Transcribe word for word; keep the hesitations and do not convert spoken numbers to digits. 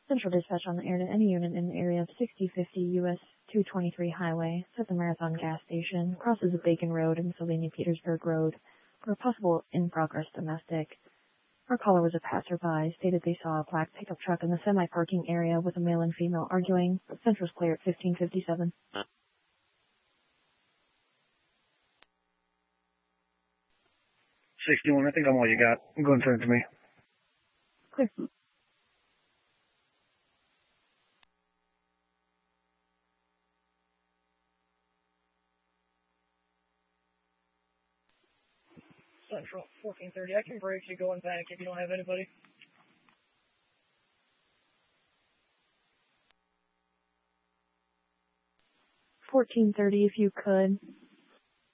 Central dispatch on the air to any unit in the area of sixty fifty U S two twenty-three Highway, at the Marathon gas station, crosses of Bacon Road and Mussolini-Petersburg Road, for a possible in-progress domestic. Our caller was a passerby, stated they saw a black pickup truck in the semi-parking area with a male and female arguing. Central's clear at fifteen fifty-seven. sixty-one, I think I'm all you got. Go and send it to me. Clear. Central, fourteen thirty. I can break you, go and back if you don't have anybody. fourteen thirty if you could.